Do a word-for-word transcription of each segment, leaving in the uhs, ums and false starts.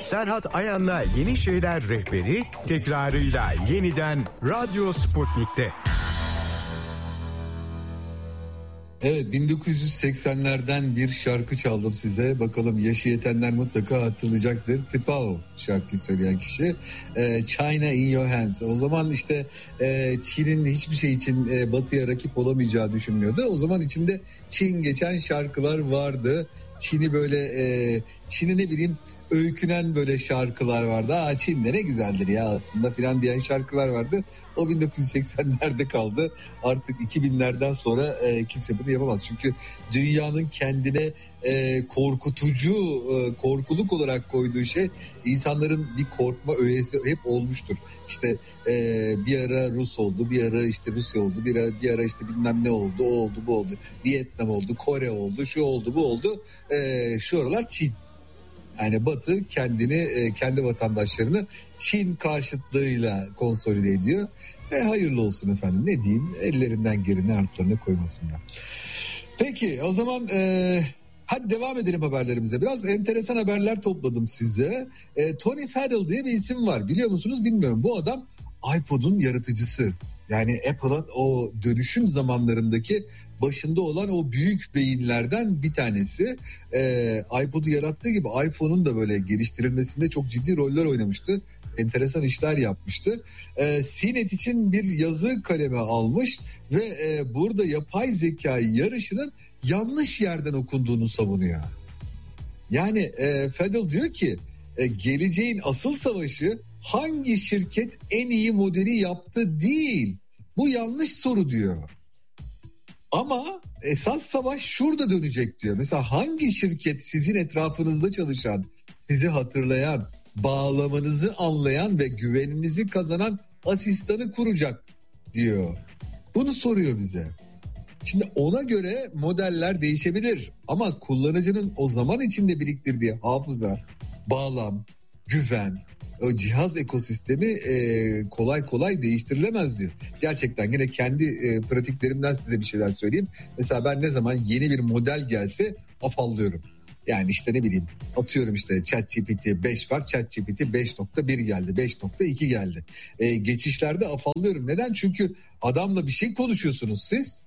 Serhat Ayan'la Yeni Şeyler Rehberi tekrarıyla yeniden Radyo Sputnik'te. Evet, bin dokuz yüz seksenlerden bir şarkı çaldım size. Bakalım yaşı yetenler mutlaka hatırlayacaktır. Tipao şarkıyı söyleyen kişi. Ee, China in your hands. O zaman işte e, Çin'in hiçbir şey için e, Batı'ya rakip olamayacağı düşünülüyordu. O zaman içinde Çin geçen şarkılar vardı. Çin'i böyle e, Çin'i ne bileyim öykünen böyle şarkılar vardı. Aa, Çin'de ne güzeldir ya aslında filan diyen şarkılar vardı. O bin dokuz yüz seksenlerde kaldı. Artık iki binlerden sonra e, kimse bunu yapamaz. Çünkü dünyanın kendine e, korkutucu, e, korkuluk olarak koyduğu şey insanların bir korkma öğesi hep olmuştur. İşte e, bir ara Rus oldu, bir ara işte Rusya oldu, bir ara, bir ara işte bilmem ne oldu, o oldu, bu oldu. Vietnam oldu, Kore oldu, şu oldu, bu oldu. E, şu aralar Çin. Yani Batı kendini, kendi vatandaşlarını Çin karşıtlığıyla konsolide ediyor. E, hayırlı olsun efendim, ne diyeyim, ellerinden geleni artlarına koymasınlar. Peki o zaman e, hadi devam edelim haberlerimize. Biraz enteresan haberler topladım size. E, Tony Fadell diye bir isim var, biliyor musunuz bilmiyorum. Bu adam iPod'un yaratıcısı. Yani Apple'ın o dönüşüm zamanlarındaki başında olan o büyük beyinlerden bir tanesi. Ee, iPod'u yarattığı gibi iPhone'un da böyle geliştirilmesinde çok ciddi roller oynamıştı. Enteresan işler yapmıştı. Ee, C net için bir yazı kaleme almış ve e, burada yapay zeka yarışının yanlış yerden okunduğunu savunuyor. Yani e, Fadell diyor ki e, geleceğin asıl savaşı hangi şirket en iyi modeli yaptı değil. Bu yanlış soru diyor. Ama esas savaş şurada dönecek diyor. Mesela hangi şirket sizin etrafınızda çalışan, sizi hatırlayan, bağlamanızı anlayan ve güveninizi kazanan asistanı kuracak diyor. Bunu soruyor bize. Şimdi ona göre modeller değişebilir ama kullanıcının o zaman içinde biriktirdiği hafıza, bağlam, güven, o cihaz ekosistemi e, kolay kolay değiştirilemez diyor. Gerçekten yine kendi e, pratiklerimden size bir şeyler söyleyeyim. Mesela ben ne zaman yeni bir model gelse afallıyorum. Yani işte ne bileyim, atıyorum işte ChatGPT beş var, ChatGPT beş nokta bir geldi, beş nokta iki geldi. E, geçişlerde afallıyorum. Neden? Çünkü adamla bir şey konuşuyorsunuz siz.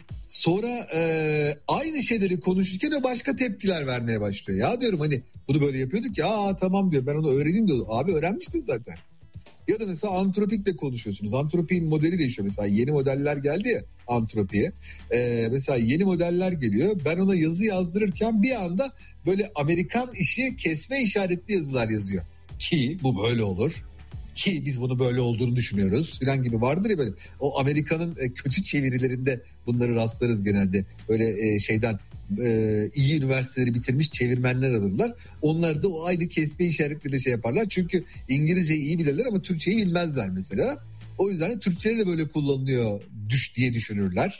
Sonra e, aynı şeyleri konuşurken o başka tepkiler vermeye başlıyor. Ya diyorum hani bunu böyle yapıyorduk ya, aa, tamam diyor, ben onu öğreneyim diyor. Abi öğrenmiştin zaten. Ya da mesela Antropik'le konuşuyorsunuz. Antropik'in modeli değişiyor. Mesela yeni modeller geldi ya Antropik'e. E, mesela yeni modeller geliyor. Ben ona yazı yazdırırken bir anda böyle Amerikan işi kesme işaretli yazılar yazıyor. Ki bu böyle olur. Ki biz bunu böyle olduğunu düşünüyoruz filan gibi vardır ya böyle. O Amerika'nın kötü çevirilerinde bunları rastlarız genelde. Böyle şeyden iyi üniversiteleri bitirmiş çevirmenler alırlar. Onlar da o aynı kesme işaretleriyle şey yaparlar. Çünkü İngilizceyi iyi bilirler ama Türkçeyi bilmezler mesela. O yüzden Türkçe'de de böyle kullanılıyor düş diye düşünürler.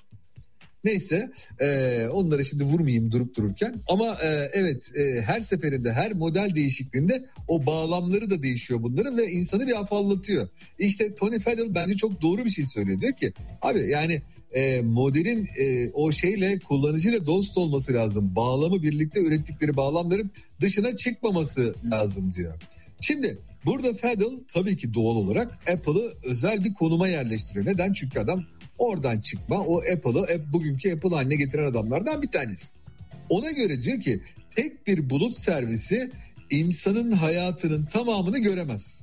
Neyse e, onlara şimdi vurmayayım durup dururken ama e, evet e, her seferinde her model değişikliğinde o bağlamları da değişiyor bunların ve insanı bir afallatıyor. İşte Tony Fadell bence çok doğru bir şey söylüyor, diyor ki abi yani e, modelin e, o şeyle kullanıcıyla dost olması lazım, bağlamı birlikte ürettikleri bağlamların dışına çıkmaması lazım diyor. Şimdi burada Fadell tabii ki doğal olarak Apple'ı özel bir konuma yerleştiriyor. Neden? Çünkü adam oradan çıkma, o Apple'ı bugünkü Apple haline getiren adamlardan bir tanesi. Ona göre diyor ki tek bir bulut servisi insanın hayatının tamamını göremez.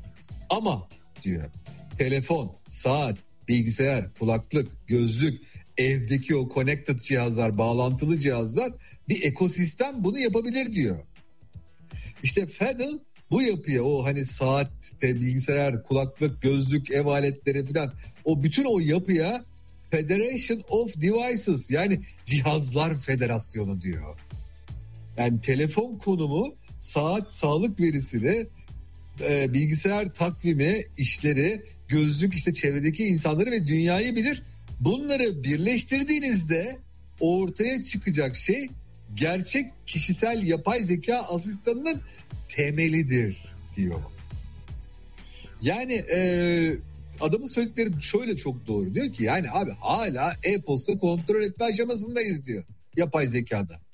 Ama diyor telefon, saat, bilgisayar, kulaklık, gözlük, evdeki o connected cihazlar, bağlantılı cihazlar, bir ekosistem bunu yapabilir diyor. İşte Fadell bu yapıya, o hani saat, bilgisayar, kulaklık, gözlük, ev aletleri falan, o bütün o yapıya Federation of Devices, yani cihazlar federasyonu diyor. Yani telefon konumu, saat, sağlık verisini, e, bilgisayar takvimi, işleri, gözlük işte çevredeki insanları ve dünyayı bilir. Bunları birleştirdiğinizde ortaya çıkacak şey gerçek kişisel yapay zeka asistanının temelidir diyor. Yani e, adamın söyledikleri şöyle çok doğru, diyor ki yani abi hala e-posta kontrol etme aşamasındayız diyor yapay zekada.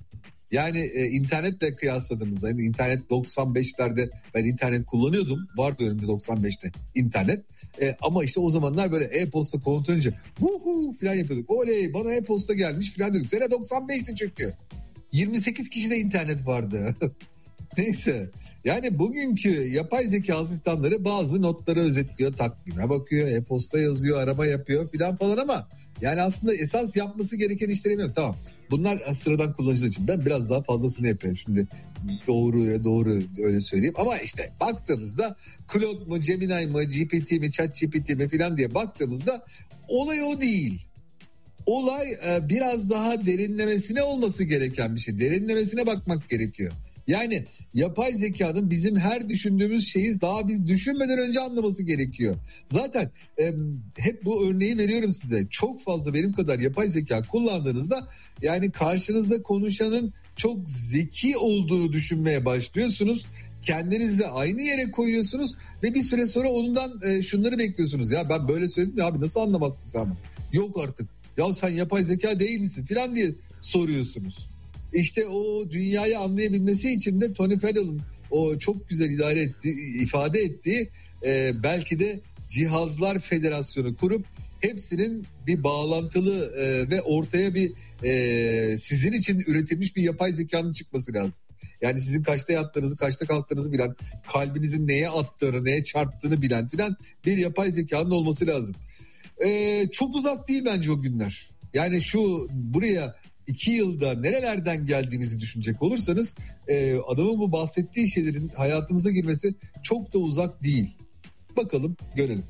Yani e, internetle kıyasladığımızda, yani internet doksan beşlerde ben internet kullanıyordum. Vardı önümde doksan beşte internet. E, ama işte o zamanlar böyle e-posta kontrol edince vuhu falan yapıyorduk. Oley bana e-posta gelmiş falan diyorduk. Sene doksan beşti çünkü. yirmi sekiz kişide internet vardı. Neyse. Yani bugünkü yapay zeka asistanları bazı notları özetliyor, takvime bakıyor, e-posta yazıyor, arama yapıyor filan falan ama yani aslında esas yapması gereken işleri yapıyor. Tamam. Bunlar sıradan kullanıcılar için. Ben biraz daha fazlasını yapıyorum. Şimdi doğru doğru öyle söyleyeyim. Ama işte baktığımızda Claude mu, Gemini mi, G P T mi, ChatGPT mi filan diye baktığımızda olay o değil. Olay e, biraz daha derinlemesine olması gereken bir şey. Derinlemesine bakmak gerekiyor. Yani yapay zekanın bizim her düşündüğümüz şeyi daha biz düşünmeden önce anlaması gerekiyor. Zaten e, hep bu örneği veriyorum size. Çok fazla benim kadar yapay zeka kullandığınızda yani karşınızda konuşanın çok zeki olduğunu düşünmeye başlıyorsunuz. Kendinizi aynı yere koyuyorsunuz ve bir süre sonra ondan e, şunları bekliyorsunuz. Ya ben böyle söyledim ya abi nasıl anlamazsın sen? Yok artık. Ya sen yapay zeka değil misin filan diye soruyorsunuz. İşte o dünyayı anlayabilmesi için de Tony Fadell'ın o çok güzel idare ettiği, ifade ettiği e, belki de Cihazlar Federasyonu kurup hepsinin bir bağlantılı e, ve ortaya bir e, sizin için üretilmiş bir yapay zekanın çıkması lazım. Yani sizin kaçta yattığınızı, kaçta kalktığınızı bilen, kalbinizin neye attığını, neye çarptığını bilen filan bir yapay zekanın olması lazım. E, çok uzak değil bence o günler. Yani şu buraya iki yılda nerelerden geldiğinizi düşünecek olursanız e, adamın bu bahsettiği şeylerin hayatımıza girmesi çok da uzak değil. Bakalım görelim.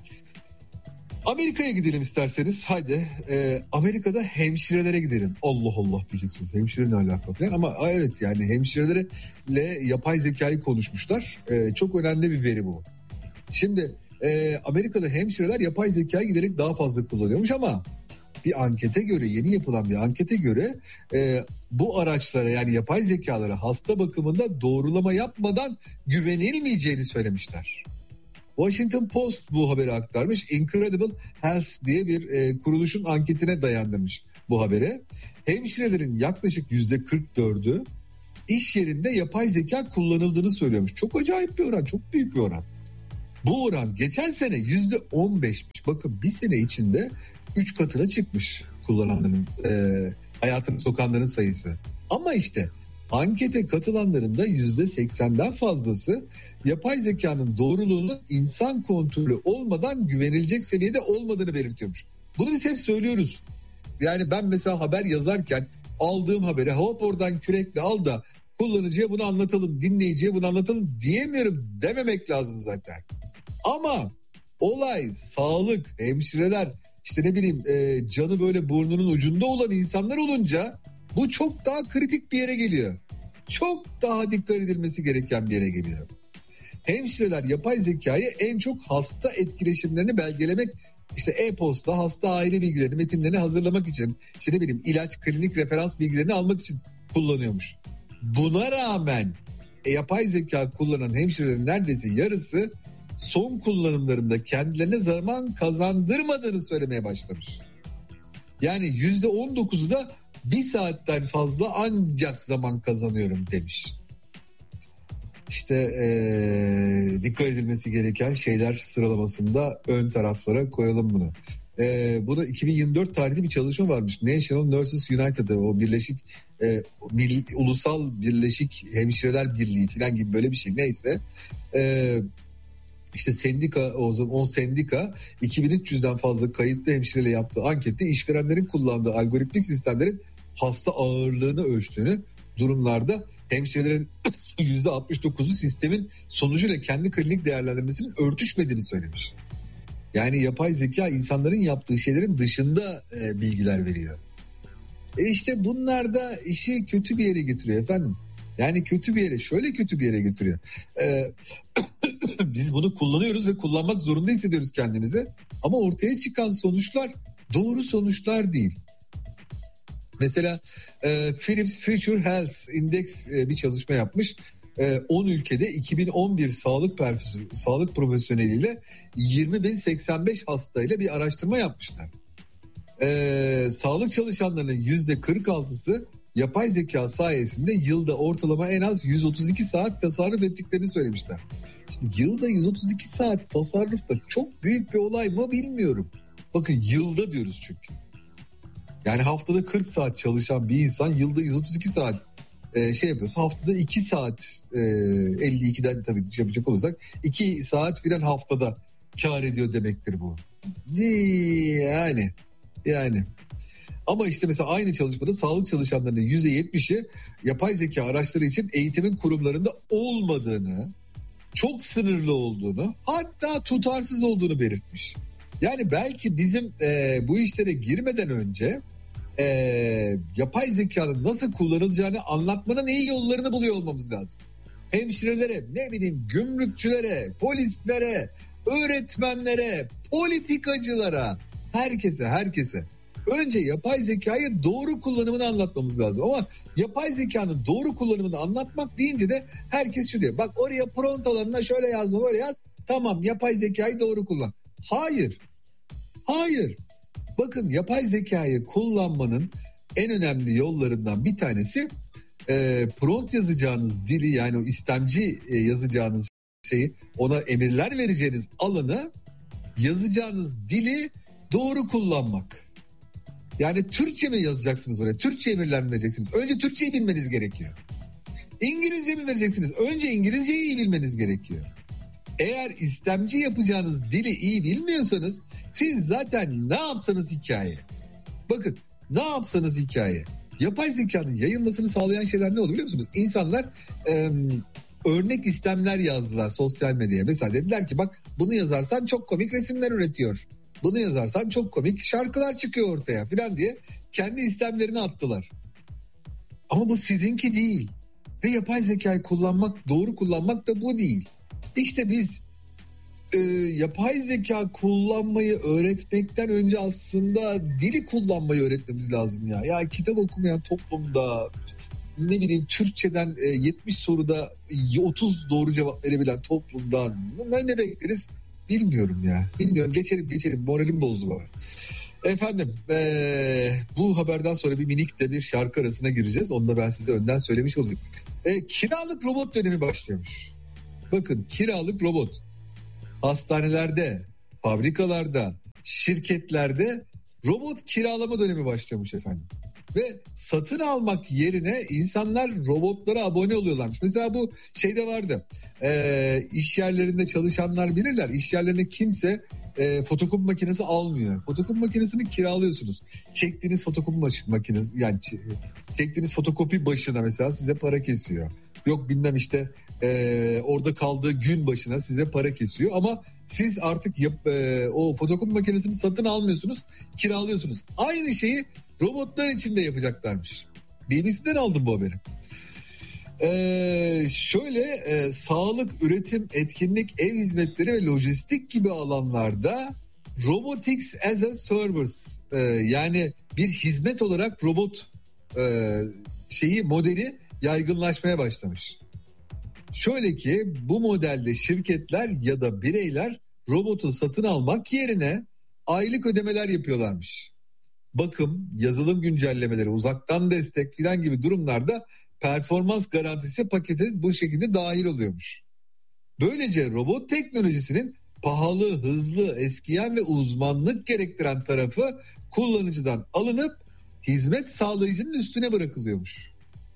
Amerika'ya gidelim isterseniz. Haydi e, Amerika'da hemşirelere gidelim. Allah Allah diyeceksiniz. Hemşire ne alaka falan ama evet yani hemşirelerle yapay zekayı konuşmuşlar. E, çok önemli bir veri bu. Şimdi e, Amerika'da hemşireler yapay zekayı giderek daha fazla kullanıyormuş ama bir ankete göre, yeni yapılan bir ankete göre e, bu araçlara yani yapay zekalara hasta bakımında doğrulama yapmadan güvenilmeyeceğini söylemişler. Washington Post bu haberi aktarmış. Incredible Health diye bir e, kuruluşun anketine dayandırmış bu habere. Hemşirelerin yaklaşık yüzde kırk dördü iş yerinde yapay zeka kullanıldığını söylüyormuş. Çok acayip bir oran, çok büyük bir oran. Bu oran geçen sene yüzde on beşmiş. Bakın bir sene içinde üç katına çıkmış kullananların, e, hayatını sokanların sayısı. Ama işte ankete katılanların da yüzde seksenden fazlası yapay zekanın doğruluğunun insan kontrolü olmadan güvenilecek seviyede olmadığını belirtiyormuş. Bunu biz hep söylüyoruz. Yani ben mesela haber yazarken aldığım haberi hop oradan kürekle al da kullanıcıya bunu anlatalım, dinleyiciye bunu anlatalım diyemiyorum, dememek lazım zaten. Ama olay sağlık, hemşireler, işte ne bileyim e, canı böyle burnunun ucunda olan insanlar olunca bu çok daha kritik bir yere geliyor. Çok daha dikkat edilmesi gereken bir yere geliyor. Hemşireler yapay zekayı en çok hasta etkileşimlerini belgelemek, işte e-posta, hasta aile bilgilerini, metinlerini hazırlamak için, işte ne bileyim ilaç, klinik referans bilgilerini almak için kullanıyormuş. Buna rağmen e, yapay zeka kullanan hemşirelerin neredeyse yarısı son kullanımlarında kendilerine zaman kazandırmadığını söylemeye başlamış. Yani yüzde on dokuzu da bir saatten fazla ancak zaman kazanıyorum demiş. İşte ee, dikkat edilmesi gereken şeyler sıralamasında ön taraflara koyalım bunu. E, bu da iki bin yirmi dört tarihli bir çalışma varmış. National Nurses United'ı, o birleşik e, bir, ulusal birleşik hemşireler birliği falan gibi böyle bir şey neyse. E, işte sendika, o zaman on sendika iki bin üç yüzden fazla kayıtlı hemşireyle yaptığı ankette işverenlerin kullandığı algoritmik sistemlerin hasta ağırlığını ölçtüğünü, durumlarda hemşirelerin yüzde altmış dokuzu sistemin sonucuyla kendi klinik değerlendirmesinin örtüşmediğini söylemiş. Yani yapay zeka insanların yaptığı şeylerin dışında e, bilgiler veriyor. E işte bunlar da işi kötü bir yere getiriyor efendim. Yani kötü bir yere, şöyle kötü bir yere getiriyor. Ee, biz bunu kullanıyoruz ve kullanmak zorunda hissediyoruz kendimizi. Ama ortaya çıkan sonuçlar doğru sonuçlar değil. Mesela e, Philips Future Health Index e, bir çalışma yapmış. E, on ülkede iki bin on bir sağlık perf- sağlık profesyoneliyle yirmi bin seksen beş hastayla bir araştırma yapmışlar. E, sağlık çalışanlarının yüzde kırk altısı yapay zeka sayesinde yılda ortalama en az yüz otuz iki saat tasarruf ettiklerini söylemişler. Şimdi yılda yüz otuz iki saat tasarruf da çok büyük bir olay mı bilmiyorum. Bakın yılda diyoruz çünkü. Yani haftada kırk saat çalışan bir insan yılda yüz otuz iki saat e, şey yapıyorsa haftada iki saat e, elli ikiden tabii yapacak olursak iki saat filan haftada kar ediyor demektir bu. Yani yani ama işte mesela aynı çalışmada sağlık çalışanlarının yüzde yetmişi yapay zeka araçları için eğitimin kurumlarında olmadığını, çok sınırlı olduğunu, hatta tutarsız olduğunu belirtmiş. Yani belki bizim e, bu işlere girmeden önce e, yapay zekanın nasıl kullanılacağını anlatmanın iyi yollarını buluyor olmamız lazım. Hemşirelere, ne bileyim gümrükçülere, polislere, öğretmenlere, politikacılara, herkese herkese. Önce yapay zekayı doğru kullanımını anlatmamız lazım. Ama yapay zekanın doğru kullanımını anlatmak deyince de herkes şu diyor. Bak oraya prompt alanına şöyle yazma, böyle yaz. Tamam, yapay zekayı doğru kullan. Hayır. Hayır. Bakın, yapay zekayı kullanmanın en önemli yollarından bir tanesi e, prompt yazacağınız dili, yani o istemci e, yazacağınız şeyi, ona emirler vereceğiniz alanı, yazacağınız dili doğru kullanmak. Yani Türkçe mi yazacaksınız oraya? Türkçe emirler mi vereceksiniz? Önce Türkçeyi bilmeniz gerekiyor. İngilizce mi vereceksiniz? Önce İngilizceyi iyi bilmeniz gerekiyor. Eğer istemci yapacağınız dili iyi bilmiyorsanız siz zaten ne yapsanız hikaye. Bakın, ne yapsanız hikaye. Yapay zekanın yayılmasını sağlayan şeyler ne oldu biliyor musunuz? İnsanlar e, örnek istemler yazdılar sosyal medyaya. Mesela dediler ki bak, bunu yazarsan çok komik resimler üretiyor. Bunu yazarsan çok komik şarkılar çıkıyor ortaya filan diye kendi istemlerini attılar. Ama bu sizinki değil. Ve yapay zekayı kullanmak, doğru kullanmak da bu değil. İşte biz e, yapay zeka kullanmayı öğretmekten önce aslında dili kullanmayı öğretmemiz lazım ya. Ya kitap okumayan toplumda, ne bileyim Türkçeden e, yetmiş soruda otuz doğru cevap verebilen toplumdan ne, ne bekleriz bilmiyorum ya. Bilmiyorum, geçelim geçelim, moralim bozdu bana. Efendim e, bu haberden sonra bir minik de bir şarkı arasına gireceğiz. Onu da ben size önden söylemiş olayım. E, kiralık robot dönemi başlıyormuş. Bakın, kiralık robot hastanelerde, fabrikalarda, şirketlerde robot kiralama dönemi başlıyormuş efendim. Ve satın almak yerine insanlar robotlara abone oluyorlarmış. Mesela bu şeyde vardı. E, iş yerlerinde çalışanlar bilirler. İş yerlerine kimse e, fotokopi makinesi almıyor. Fotokopi makinesini kiralıyorsunuz. Çektiğiniz fotokopi makinesi, yani çektiğiniz fotokopi başına mesela size para kesiyor. Yok bilmem işte e, orada kaldığı gün başına size para kesiyor. Ama siz artık yap, e, o fotokopi makinesini satın almıyorsunuz, kiralıyorsunuz. Aynı şeyi robotlar için de yapacaklarmış. B B C'den aldım bu haberi. Ee, şöyle e, sağlık, üretim, etkinlik, ev hizmetleri ve lojistik gibi alanlarda robotics as a service, e, yani bir hizmet olarak robot e, şeyi modeli yaygınlaşmaya başlamış. Şöyle ki bu modelde şirketler ya da bireyler robotu satın almak yerine aylık ödemeler yapıyorlarmış. Bakım, yazılım güncellemeleri, uzaktan destek filan gibi durumlarda performans garantisi paketi bu şekilde dahil oluyormuş. Böylece robot teknolojisinin pahalı, hızlı, eskiyen ve uzmanlık gerektiren tarafı kullanıcıdan alınıp hizmet sağlayıcının üstüne bırakılıyormuş.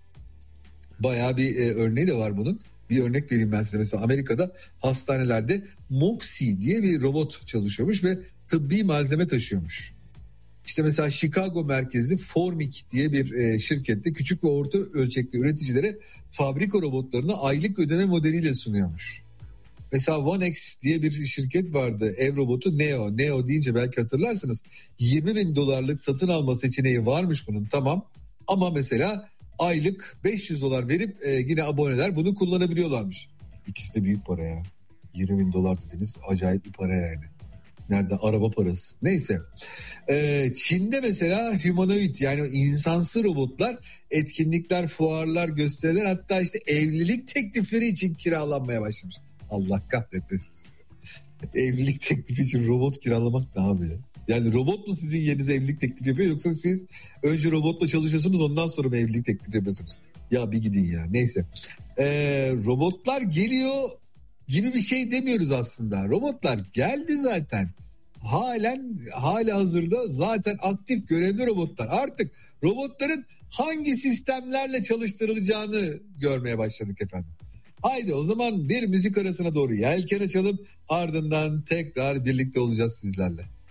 Bayağı bir e, örneği de var bunun. Bir örnek vereyim ben size. Mesela Amerika'da hastanelerde Moxie diye bir robot çalışıyormuş ve tıbbi malzeme taşıyormuş. İşte mesela Chicago merkezli Formic diye bir e, şirkette küçük ve orta ölçekli üreticilere fabrika robotlarını aylık ödeme modeliyle sunuyormuş. Mesela OneX diye bir şirket vardı. Ev robotu Neo. Neo deyince belki hatırlarsınız. yirmi bin dolarlık satın alma seçeneği varmış bunun, tamam. Ama mesela aylık beş yüz dolar verip e, yine aboneler bunu kullanabiliyorlarmış. İkisi de büyük para ya. yirmi bin dolar dediğiniz acayip bir para yani. Nerede? Araba parası. Neyse. Ee, Çin'de mesela humanoid, yani insansı robotlar etkinlikler, fuarlar, gösteriler, hatta işte evlilik teklifleri için kiralanmaya başlamış. Allah kahretmesin sizi. Evlilik teklifi için robot kiralamak ne abi ya? Yani robot mu sizin yerinize evlilik teklifi yapıyor, yoksa siz önce robotla çalışıyorsunuz ondan sonra mı evlilik teklifi yapıyorsunuz? Ya bir gidin ya, neyse. Ee, robotlar geliyor gibi bir şey demiyoruz aslında. Robotlar geldi zaten. Halen hala hazırda zaten aktif görevli robotlar. Artık robotların hangi sistemlerle çalıştırılacağını görmeye başladık efendim. Haydi o zaman bir müzik arasına doğru yelken açalım, ardından tekrar birlikte olacağız sizlerle.